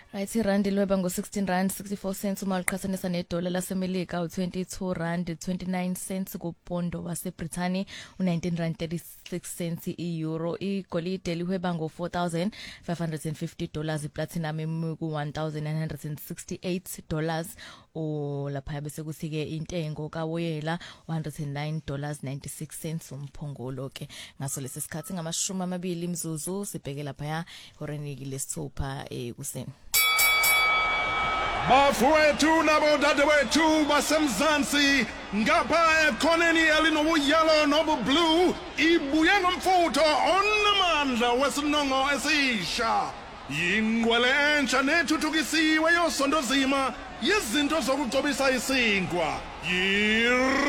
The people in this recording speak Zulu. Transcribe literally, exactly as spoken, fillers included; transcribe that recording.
Right, irandi lweba ngo sixteen rand sixty-four cents uma liqhathanisa nedola lasemelika u twenty-two rand twenty-nine cents kupondo waseBrithani u nineteen rand thirty-six cents i-euro. Igolide liweba ngo four thousand five hundred fifty dollars, iplatinum ku one thousand nine hundred sixty-eight dollars. O lapha bese kusike intengo kawoyela one hundred nine dollars ninety-six cents umphongolo ke. Ngaso lesi sikhathi ngamashumi amabili imzuzu sibheke lapha horeni lesithupha ekuseni. Bafowethu nabo dadewethu basemzansi ngapha ekhoneni elinobuyelo nobublue ibuye ngomfutho onamandla wesinongo esisha. Yingqwele entsha nethuthukisiwe yosondozima yezinto zokugcobisa isinkwa.